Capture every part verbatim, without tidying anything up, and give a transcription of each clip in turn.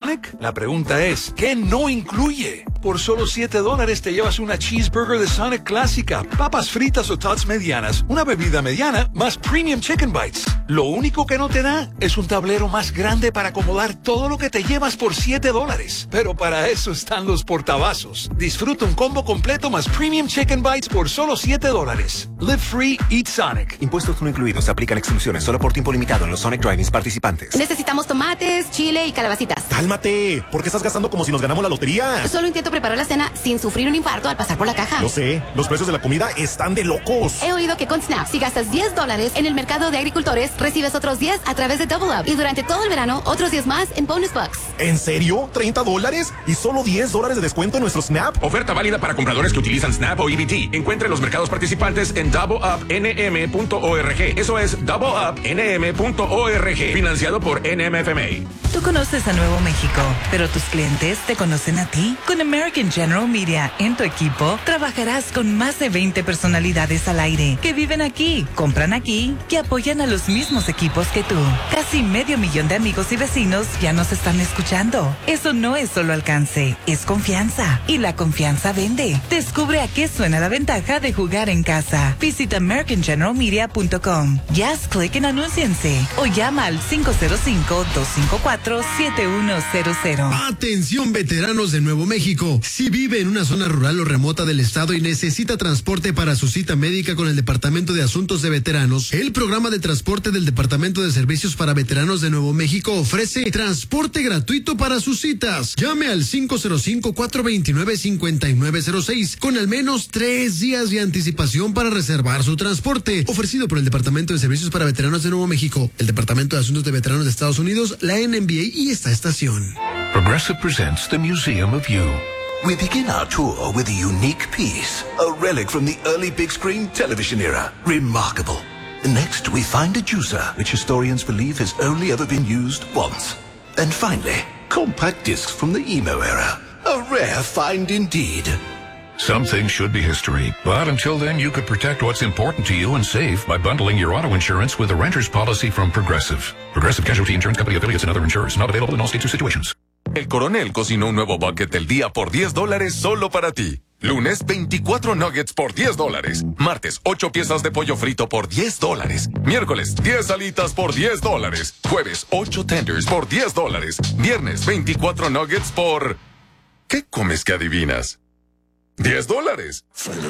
Sonic? La pregunta es, ¿qué no incluye? Por solo siete dólares te llevas una cheeseburger de Sonic clásica, papas fritas o tots medianas, una bebida mediana, más premium chicken bites. Lo único que no te da es un tablero más grande para acomodar todo lo que te llevas por siete dólares. Pero para eso están los portavasos. Disfruta un combo completo más premium chicken bites por solo siete dólares. Live free, eat Sonic. Impuestos no incluidos. Se aplican exclusiones solo por tiempo limitado en los Sonic Drive-ins participantes. Necesitamos tomates, chile y calabacitas. ¡Cálmate! ¿Por qué estás gastando como si nos ganamos la lotería? Solo intento preparar la cena sin sufrir un infarto al pasar por la caja. Lo sé. Los precios de la comida están de locos. He oído que con Snap, si gastas diez dólares en el mercado de agricultores, recibes otros diez a través de Double Up. Y durante todo el verano, otros diez más en Bonus Bucks. ¿En serio? ¿treinta dólares? ¿Y solo diez dólares de descuento en nuestro Snap? Oferta válida para compradores que utilizan Snap o E B T. Encuentre los mercados participantes en double up n m punto org. Eso es double up n m punto org. Financiado por N M F M A. Tú conoces a Nuevo México, pero tus clientes te conocen a ti. Con American General Media en tu equipo, trabajarás con más de veinte personalidades al aire que viven aquí, compran aquí, que apoyan a los mismos equipos que tú. Casi medio millón de amigos y vecinos ya nos están escuchando. Eso no es solo alcance, es confianza. Y la confianza vende. Descubre a qué suena la ventaja de jugar en casa. Visita american general media punto com. Ya haz clic en anúnciense o llama al cinco cero cinco, dos cinco cuatro, siete uno cero cero. Atención, veteranos de Nuevo México. Si vive en una zona rural o remota del estado y necesita transporte para su cita médica con el Departamento de Asuntos de Veteranos, el programa de transporte del Departamento de Servicios para Veteranos de Nuevo México ofrece transporte gratuito para sus citas. Llame al cinco cero cinco, cuatro dos nueve, cinco nueve cero seis con al menos tres días de anticipación para reservar su transporte. Ofrecido por el Departamento de Servicios para Veteranos de Nuevo México, el Departamento de Asuntos de Veteranos de Estados Unidos, la N M B A y esta estación. Progressive presents the Museum of You. We begin our tour with a unique piece, a relic from the early big screen television era. Remarkable. Next, we find a juicer, which historians believe has only ever been used once. And finally, compact discs from the emo era. A rare find indeed. Some things should be history, but until then you could protect what's important to you and save by bundling your auto insurance with a renter's policy from Progressive. Progressive Casualty Insurance Company affiliates and other insurers. Not available in all states or situations. El Coronel cocinó un nuevo bucket del día por diez dólares solo para ti. Lunes, veinticuatro nuggets por diez dólares. Martes, ocho piezas de pollo frito por diez dólares. Miércoles, diez alitas por diez dólares. Jueves, ocho tenders por diez dólares. Viernes, veinticuatro nuggets por... ¿Qué comes que adivinas? diez dólares.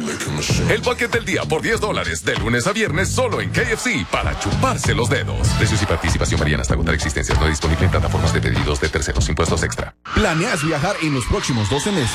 El bucket del día por diez dólares. De lunes a viernes solo en K F C para chuparse los dedos. Precios y participación varían hasta agotar existencias. No disponible en plataformas de pedidos de terceros. Impuestos extra. ¿Planeas viajar en los próximos doce meses?